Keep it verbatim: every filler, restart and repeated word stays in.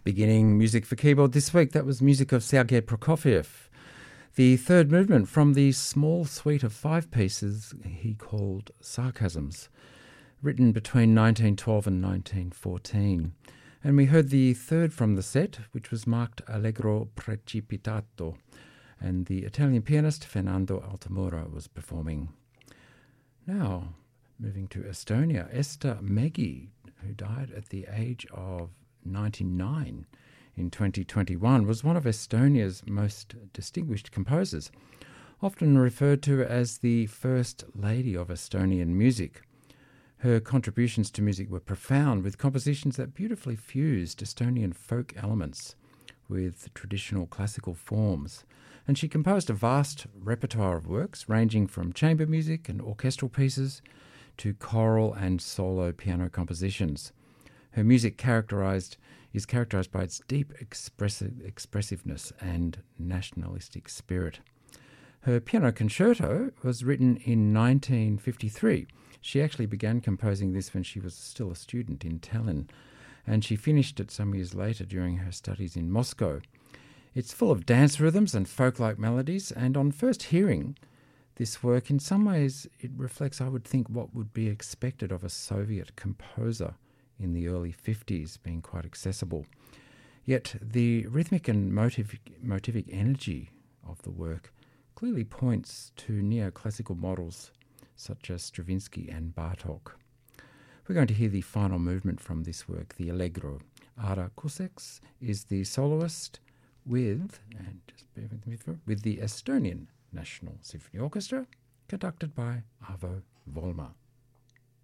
Beginning music for keyboard this week, that was music of Sergei Prokofiev. The third movement from the small suite of five pieces he called Sarcasms, written between nineteen twelve and nineteen fourteen. And we heard the third from the set, which was marked Allegro Precipitato, and the Italian pianist Fernando Altamura was performing. Now, moving to Estonia, Ester Megi, who died at the age of ninety-nine in twenty twenty-one, was one of Estonia's most distinguished composers, often referred to as the First Lady of Estonian music. Her contributions to music were profound, with compositions that beautifully fused Estonian folk elements with traditional classical forms, and she composed a vast repertoire of works ranging from chamber music and orchestral pieces to choral and solo piano compositions. Her music characterized is characterized by its deep expressive, expressiveness and nationalistic spirit. Her piano concerto was written in nineteen fifty-three. She actually began composing this when she was still a student in Tallinn, and she finished it some years later during her studies in Moscow. It's full of dance rhythms and folk-like melodies, and on first hearing this work, in some ways it reflects, I would think, what would be expected of a Soviet composer in the early fifties, being quite accessible. Yet the rhythmic and motiv- motivic energy of the work clearly points to neoclassical models such as Stravinsky and Bartók. We're going to hear the final movement from this work, the Allegro. Ara Kuseks is the soloist with, and just bear with me, for, with the Estonian National Symphony Orchestra, conducted by Avo Volmer.